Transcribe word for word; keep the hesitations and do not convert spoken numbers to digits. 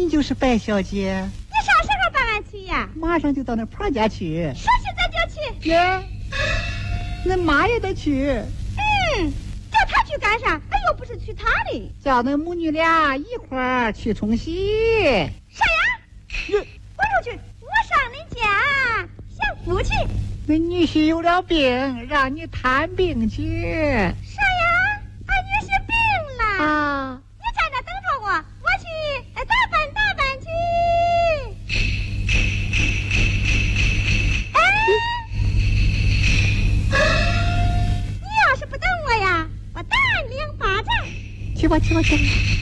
你就是白小姐。 你啥时候办完去呀？ 马上就到那婆家去。 说去咱就去。 耶，恁妈也得去。 嗯，叫他去干啥？他又不是去他的。 叫恁母女俩一块儿去冲喜。 啥呀？ 哟， 我出去，我上恁家享福去。 恁女婿有了病，让你探病去。 啥呀？俺女婿病了。 啊。 你在那等着我，我去打扮打扮去。哎，你要是不等我呀，我打你两巴掌。 去吧去吧去吧。